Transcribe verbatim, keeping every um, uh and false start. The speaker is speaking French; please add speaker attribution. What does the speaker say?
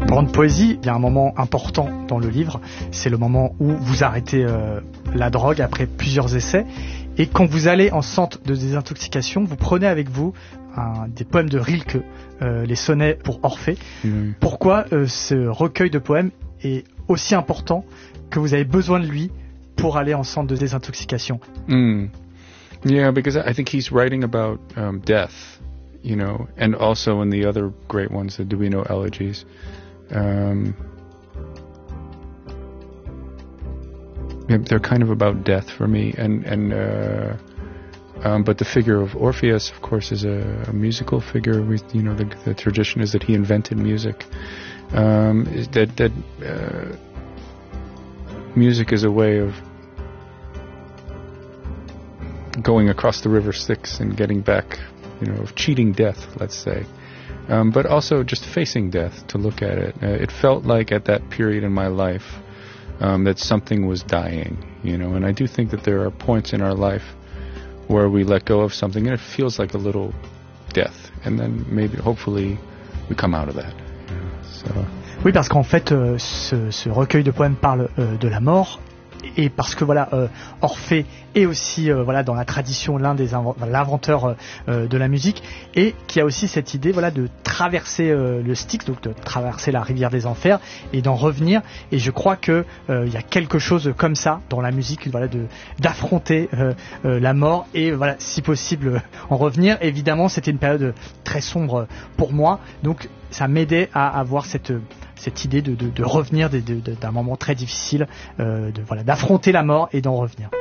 Speaker 1: Parlant de poésie, il y a un moment important dans le livre, c'est le moment où vous arrêtez euh, la drogue après plusieurs essais. Et quand vous allez en centre de désintoxication, vous prenez avec vous un, des poèmes de Rilke, euh, les sonnets pour Orphée. Mmh. Pourquoi euh, ce recueil de poèmes est aussi important que vous avez besoin de lui pour aller en centre de désintoxication?
Speaker 2: Mm. Yeah, because I think he's writing about um, death, you know, and also in the other great ones, the Duino elegies. Um, they're kind of about death for me, and and uh, um, but the figure of Orpheus, of course, is a, a musical figure. We, you know, the, the tradition is that he invented music. Um, that that uh, music is a way of going across the river Styx and getting back, you know, of cheating death, let's say. Um, but also just facing death, to look at it. Uh, it felt like at that period in my life um, that something was dying, you know, and I do think that there are points in our life where we let go of something and it feels like a little death, and then maybe, hopefully, we come out of that. You know, so.
Speaker 1: Oui, parce qu'en fait, euh, ce, ce recueil de poèmes parle euh, de la mort. Et parce que voilà, euh, Orphée est aussi euh, voilà dans la tradition l'un des inv- l'inventeur euh, de la musique, et qui a aussi cette idée voilà de traverser euh, le Styx, donc de traverser la rivière des enfers et d'en revenir. Et je crois que euh, il y a quelque chose comme ça dans la musique, voilà, de d'affronter euh, euh, la mort et voilà, si possible en revenir. Évidemment, c'était une période très sombre pour moi, donc ça m'aidait à avoir cette cette idée de, de, de revenir de, de, d'un moment très difficile, euh, de, voilà, d'affronter la mort et d'en revenir.